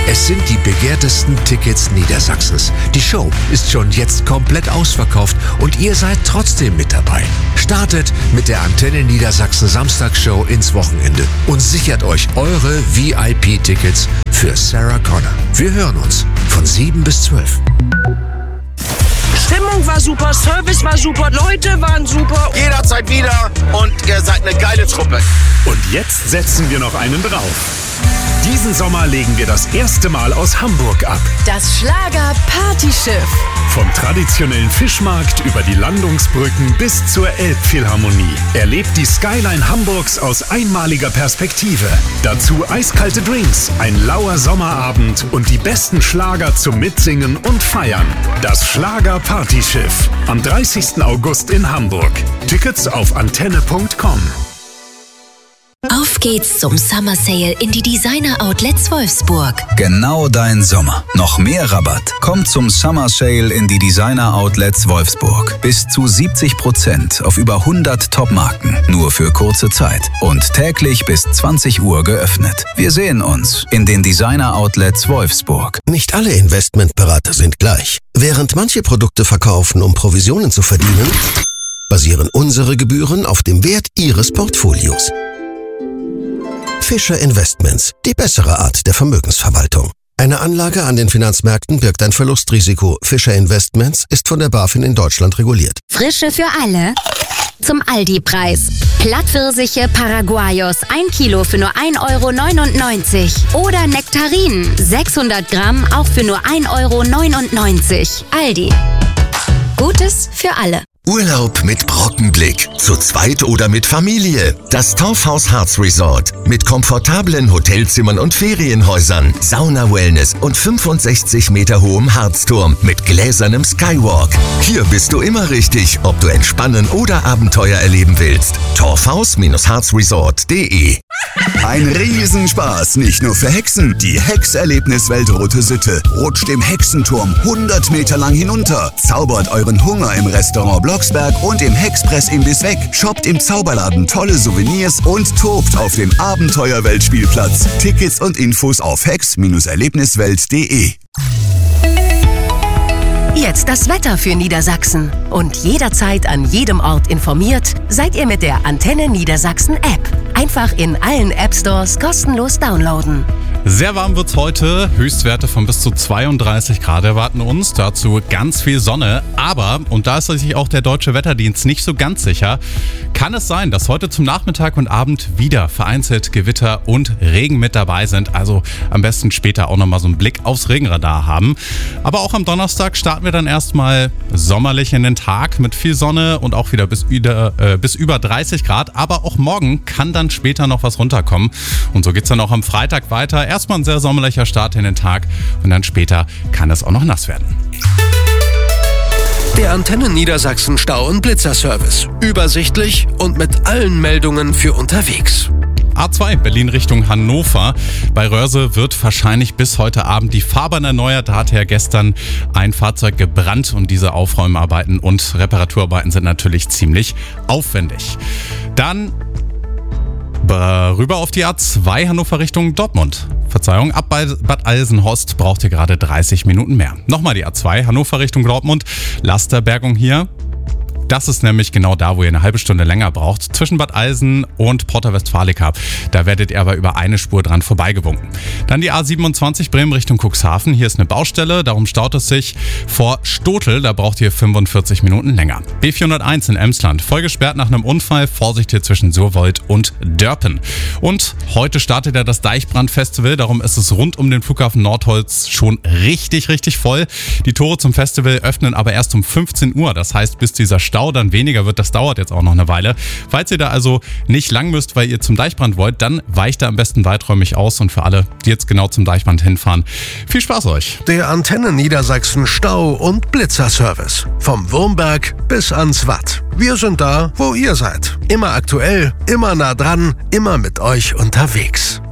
Es sind die begehrtesten Tickets Niedersachsens. Die Show ist schon jetzt komplett ausverkauft und ihr seid trotzdem mit dabei. Startet mit der Antenne Niedersachsen Samstagsshow ins Wochenende und sichert euch eure VIP-Tickets für Sarah Connor. Wir hören uns von 7 bis 12. Stimmung war super, Service war super, Leute waren super. Jederzeit wieder und ihr seid eine geile Truppe. Und jetzt setzen wir noch einen drauf. Diesen Sommer legen wir das erste Mal aus Hamburg ab. Das Schlager-Partyschiff. Vom traditionellen Fischmarkt über die Landungsbrücken bis zur Elbphilharmonie. Erlebt die Skyline Hamburgs aus einmaliger Perspektive. Dazu eiskalte Drinks, ein lauer Sommerabend und die besten Schlager zum Mitsingen und Feiern. Das Schlager-Partyschiff. Am 30. August in Hamburg. Tickets auf antenne.com. Auf geht's zum Summer Sale in die Designer Outlets Wolfsburg. Genau dein Sommer. Noch mehr Rabatt. Kommt zum Summer Sale in die Designer Outlets Wolfsburg. Bis zu 70% auf über 100 Top-Marken. Nur für kurze Zeit. Und täglich bis 20 Uhr geöffnet. Wir sehen uns in den Designer Outlets Wolfsburg. Nicht alle Investmentberater sind gleich. Während manche Produkte verkaufen, um Provisionen zu verdienen, basieren unsere Gebühren auf dem Wert Ihres Portfolios. Fischer Investments, die bessere Art der Vermögensverwaltung. Eine Anlage an den Finanzmärkten birgt ein Verlustrisiko. Fischer Investments ist von der BaFin in Deutschland reguliert. Frische für alle zum Aldi-Preis. Plattpfirsiche Paraguayos 1 Kilo für nur 1,99 €. Oder Nektarinen 600 Gramm auch für nur 1,99 €. Aldi. Gutes für alle. Urlaub mit Brockenblick. Zu zweit oder mit Familie. Das Torfhaus Harz Resort. Mit komfortablen Hotelzimmern und Ferienhäusern. Sauna-Wellness und 65 Meter hohem Harzturm mit gläsernem Skywalk. Hier bist du immer richtig, ob du entspannen oder Abenteuer erleben willst. Torfhaus-harzresort.de. Ein Riesenspaß, nicht nur für Hexen. Die Hexerlebniswelt Rote Sitte rutscht im Hexenturm 100 Meter lang hinunter. Zaubert euren Hunger im Restaurant Blocksberg und im Hexpress-Imbiss weg. Shoppt im Zauberladen tolle Souvenirs und tobt auf dem Abenteuerweltspielplatz. Tickets und Infos auf hex-erlebniswelt.de. Jetzt das Wetter für Niedersachsen. Und jederzeit an jedem Ort informiert seid ihr mit der Antenne Niedersachsen App. Einfach in allen App-Stores kostenlos downloaden. Sehr warm wird's heute. Höchstwerte von bis zu 32 Grad erwarten uns. Dazu ganz viel Sonne. Aber, und da ist sich auch der Deutsche Wetterdienst nicht so ganz sicher, kann es sein, dass heute zum Nachmittag und Abend wieder vereinzelt Gewitter und Regen mit dabei sind. Also am besten später auch nochmal so einen Blick aufs Regenradar haben. Aber auch am Donnerstag starten wir dann erstmal sommerlich in den Tag mit viel Sonne und auch wieder bis über 30 Grad. Aber auch morgen kann dann später noch was runterkommen. Und so geht's dann auch am Freitag weiter. Erstmal ein sehr sommerlicher Start in den Tag und dann später kann es auch noch nass werden. Der Antenne Niedersachsen Stau- und Blitzerservice. Übersichtlich und mit allen Meldungen für unterwegs. A2 Berlin Richtung Hannover. Bei Röhrse wird wahrscheinlich bis heute Abend die Fahrbahn erneuert. Da hat ja gestern ein Fahrzeug gebrannt und diese Aufräumarbeiten und Reparaturarbeiten sind natürlich ziemlich aufwendig. Dann rüber auf die A2 Hannover Richtung Dortmund. Verzeihung, ab Bad Alsenhorst braucht ihr gerade 30 Minuten mehr. Nochmal die A2 Hannover Richtung Dortmund. Lasterbergung hier. Das ist nämlich genau da, wo ihr eine halbe Stunde länger braucht. Zwischen Bad Alsen und Porta Westfalica. Da werdet ihr aber über eine Spur dran vorbeigewunken. Dann die A27 Bremen Richtung Cuxhaven. Hier ist eine Baustelle, darum staut es sich vor Stotel. Da braucht ihr 45 Minuten länger. B401 in Emsland. Voll gesperrt nach einem Unfall. Vorsicht hier zwischen Surwold und Dörpen. Und heute startet ja das Deichbrand-Festival. Darum ist es rund um den Flughafen Nordholz schon richtig voll. Die Tore zum Festival öffnen aber erst um 15 Uhr. Das heißt, bis dieser Stau dann weniger wird, das dauert jetzt auch noch eine Weile. Falls ihr da also nicht lang müsst, weil ihr zum Deichbrand wollt, dann weicht da am besten weiträumig aus und für alle, die jetzt genau zum Deichbrand hinfahren, viel Spaß euch. Der Antenne Niedersachsen Stau- und Blitzerservice. Vom Wurmberg bis ans Watt. Wir sind da, wo ihr seid. Immer aktuell, immer nah dran, immer mit euch unterwegs.